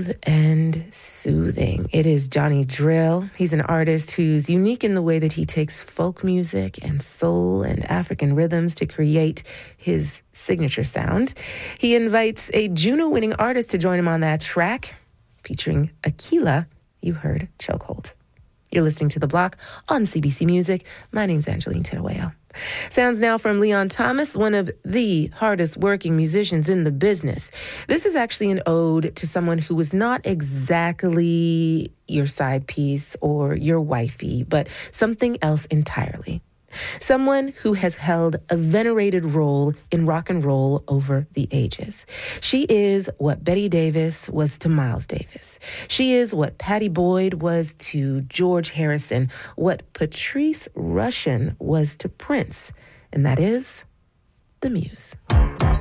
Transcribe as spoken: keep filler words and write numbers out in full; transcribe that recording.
Smooth and soothing. It is Johnny Drill. He's an artist who's unique in the way that he takes folk music and soul and African rhythms to create his signature sound. He invites a Juno-winning artist to join him on that track, featuring Akila. You heard Chokehold. You're listening to The Block on C B C Music. My name's Angeline Tedaweo. Sounds now from Leon Thomas, one of the hardest working musicians in the business. This is actually an ode to someone who was not exactly your side piece or your wifey, but something else entirely. Someone who has held a venerated role in rock and roll over the ages. She is what Betty Davis was to Miles Davis. She is what Pattie Boyd was to George Harrison, what Patrice Rushen was to Prince, and that is the Muse.